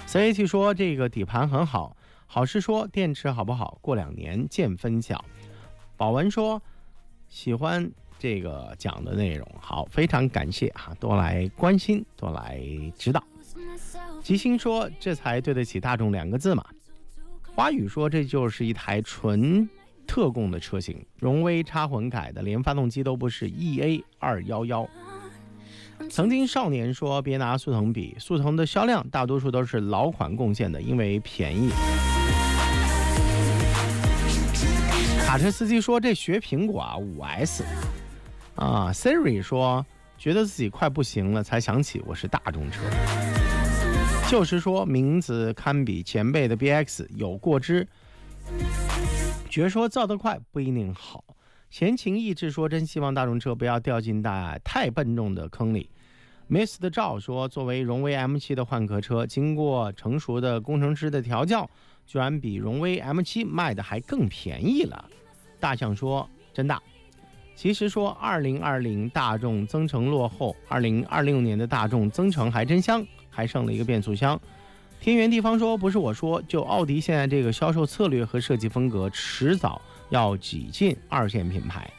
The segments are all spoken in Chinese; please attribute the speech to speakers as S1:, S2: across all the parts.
S1: CAT 说这个底盘很好，好事说电池好不好，过2年见分晓。宝文说喜欢这个讲的内容，好，非常感谢啊，多来关心，多来指导。吉星说这才对得起大众2个字嘛。花语说这就是一台纯特供的车型，荣威插混改的，连发动机都不是 EA211。曾经少年说别拿速腾比，速腾的销量大多数都是老款贡献的，因为便宜。卡车司机说这学苹果啊 5S 啊。 Siri 说觉得自己快不行了才想起我是大众车。就是说名字堪比前辈的 BX 有过之，觉说造得快不一定好。闲情逸致说真希望大众车不要掉进太笨重的坑里。Miss 的赵说作为荣威 M7 的换壳车，经过成熟的工程师的调教，居然比荣威 M7 卖的还更便宜了。大象说真大。其实说2020大众增程落后，2026年的大众增程还真香，还剩了一个变速箱。天圆地方说不是我说，就奥迪现在这个销售策略和设计风格，迟早要挤进2线品牌。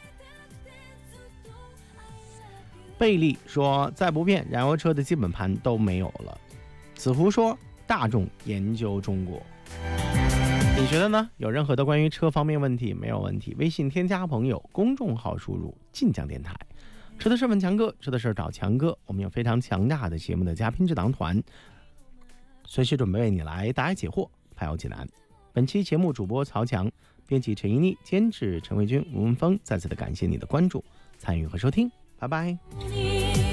S1: 贝利说再不变，燃油车的基本盘都没有了。子胡说大众研究中国。你觉得呢？有任何的关于车方面问题没有问题，微信添加朋友，公众号输入晋江电台。车的事问强哥，车的事找强哥。我们有非常强大的节目的嘉宾智囊团，随时准备为你来答疑解惑，排忧解难。本期节目主播曹强，编辑陈一妮，监制陈慧君、吴文峰，再次的感谢你的关注、参与和收听，拜拜。